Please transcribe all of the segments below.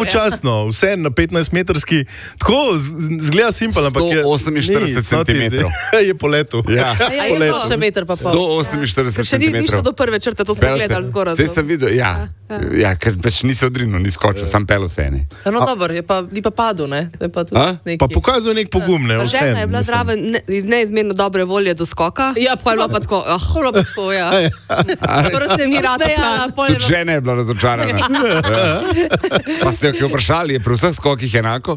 mu častno, vse na 15-metrski, tako zgleda simpel, ampak je 148 cm. Je po letu. Ja, je to še meter pa pol. 148 Še ni šlo do prve črte, to smo gledali zgoraj. Zdaj sem videl, ker pač nisi odrinil, ni skočil, sam pel vse. No dobro, ni pa padel, ne? Pa pokazal nek pogum, ne? Žena je bila zraven iz neizmerno dobre volje do skoka. Ja, pa je bila pa tako, ja. Prvo se ni rada plana. Tudi žena je bila razočarana. Pa ste jo vprašali, je pri vseh skokih enako?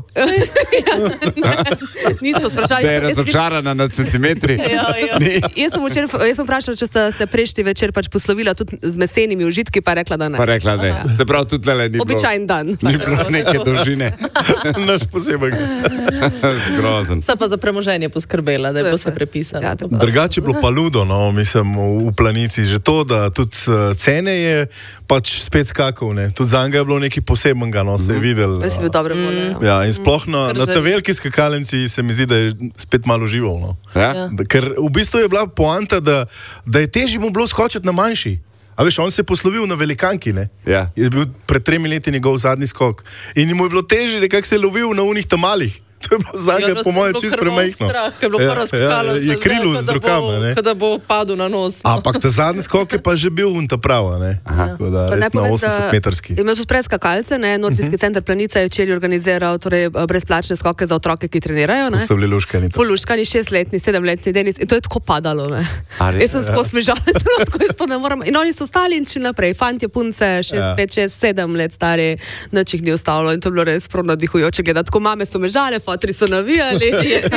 Niso sprašali. Da je razočarana na centimetri? Jaz sem vprašala, če sta se prejšnji večer pač poslovila tudi z mesenimi užitki, pa je rekla, da ne. Pa rekla, da ne. Se pravi, tudi tele ni bilo. Običajen dan. Ni bilo neke dolžine. Naš posebej. Zgrozen. Sa pa za premoženje poskrbela, da je vse prepisano. Drugače je bilo pa ludo, no, mislim, v Planici. Že to, da tudi cene je pač spet skakal, ne. Tudi za njega je bilo nekaj posebenega, no, se je videl. Jaz sem bil dobre volje. Ja, in sploh na ta veliki skakalnici se mi zdi, da je spet malo užival, no. Ja? Ker v bistvu je bila poanta, da je težje mu bilo skočiti na manjši. A veš, on se je poslovil na velikanki, ne? Ja. Je bil pred 3 leti njegov zadnji skok. In mu je bilo težje, nekako se je lovil na unih tamalih. To je bilo zadnje, po mojem, čisto premajhno. Ker je bilo prvo skakalo, je krilo z rokama, ne? Kada bo padel na nos. Ampak ta zadnji skok je pa že bil unta prava, ne? Tako da, res na 80-metrski. Imel tudi predskakalce, ne? Nordijski center Planica je včeraj organiziral brezplačne skoke za otroke, ki trenirajo, ne? So bili luškani. Luškani, 6-letni, 7-letni Denis. In to je tako padalo, ne? Jaz sem skozi smežala, tako jaz to ne moram. In oni so ostali in šli naprej. Fantje, punce, 6 let, 7 let stari, nič jih ni ostalo. In to je bilo res prav nadihujoče gledati. Tako mame so mežale, fotri so navijali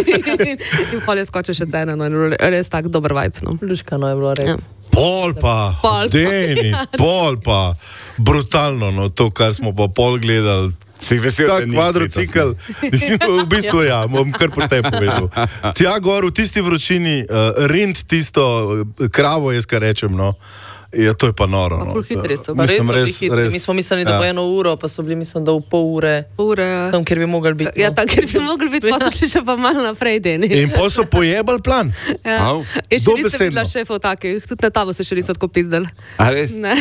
in pol je skočil še cene, no, res tak dober vibe, no. Luškano je bilo res. Ja. Pol pa, Denis, pol pa, brutalno, no, to, kar smo pa pol gledali. Si vesel, ta kvadrocikl, v bistvu ja, bom kar po tem povedal. Tja gor v tisti vročini, rind tisto kravo, jaz kar rečem, no. Ja, to je pa noro. Pa hitri so, pa res so bili hitri. Mi smo mislili, da bo 1 uro, pa so bili, mislim, da v pol ure. Tam, kjer bi mogli biti. Ja, tam, kjer bi mogli biti, pa so šli še pa malo naprej, Denis. In pa so pojebali plan. Ja. In še niso bila šefov takih, tudi na tavo se še niso tako pizdali. A res? Ne.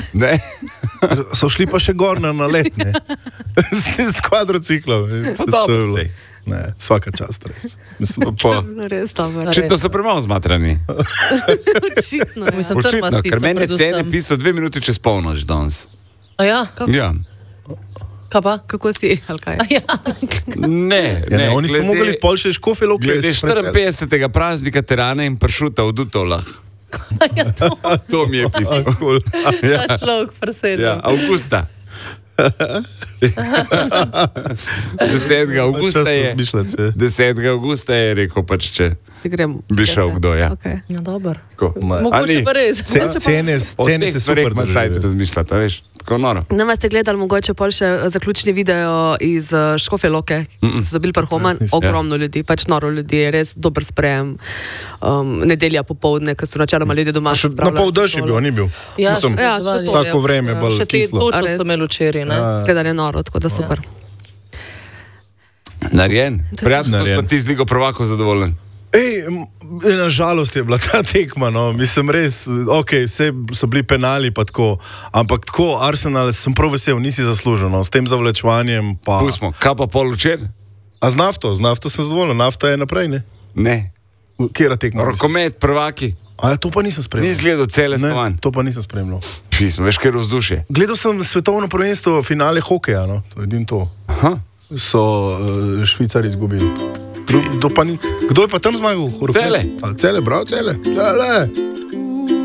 So šli pa še gor na let, ne? S kvadrociklom. Pa dobro sej. Ne, vsaka čast, res. Mislim, res dobro. Očitno so premalo zmatrani. Očitno, ja. Očitno, ker meni je cene pisal 2 minuti čez polnoč danes. A ja? Ja. Kaj pa? Kako si? Ja. Ne. Oni so mogli pol še škofe loke. Glede 54. praznika terana in pršuta v Dutovlah. Ja, to mi je pisal. Ta človek presedel. Ja, avgusta. 10. avgusta je rekel pač, če bi šel kdo, ja. Ja, dober. Mogoče pa res. Cene se super razmišljata, veš, tako noro. Nama ste gledali mogoče pol še zaključni video iz Škofje Loke, ki so dobili Parhoman, ogromno ljudi, pač noro ljudi, res dober sprejem. Nedelja popoldne, ko so načeloma ljudje doma spravljali. Na pol dež je bil, ni bil. Ja, tako vreme je bolj kislo. Točno so imeli včeraj, ne? Skledali noro, tako da super. Narjen, prijatno, ko smo ti z Ligo prvakov zadovoljen. Na žalost je bila ta tekma, no, mislim res, vse so bili penali pa tako, ampak tako, Arsenal sem prav vesel, nisi zaslužil, no, s tem zavlečevanjem pa... Pustimo, kaj pa pol včer? A z nafto sem zadovoljen, nafta je naprej, ne? Ne. Kjera tekma? Rokomet, prvaki. A ja, to pa nisem spremljal. Ni izgledal cele stvan. To pa nisem spremljal. Pismo, veš, kjer vzdušje. Gledal sem svetovno prvenstvo finale hokeja, no, to je edin to. So Švicari izgubili. Kdo je pa tam zmagal? Cele. Cele, prav cele.